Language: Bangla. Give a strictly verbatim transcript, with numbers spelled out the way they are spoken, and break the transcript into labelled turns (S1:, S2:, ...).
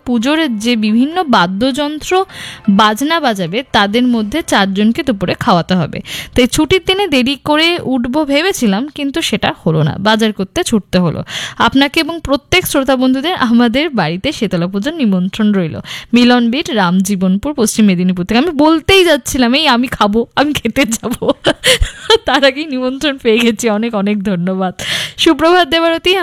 S1: পুজোর যে বিভিন্ন বাদ্যযন্ত্র বাজনা বাজাবে তাদের মধ্যে চারজনকে দুপুরে খাওয়াতে হবে। তাই ছুটির দিনে দেরি করে উঠবো ভেবেছিলাম, কিন্তু সেটা হলো না, বাজার করতে ছুটতে হলো। আপনাকে এবং প্রত্যেক শ্রোতা বন্ধুদের আমাদের বাড়িতে শীতলা পুজোর নিমন্ত্রণ রইল। মিলন বিট, রামজীবনপুর, পশ্চিম মেদিনীপুর থেকে। আমি বলতেই যাচ্ছিলাম এই আমি খাবো, আমি খেতে যাবো, তার আগেই নিমন্ত্রণ পেয়ে গেছি। অনেক অনেক ধন্যবাদ। সুপ্রভাত দেবারতী।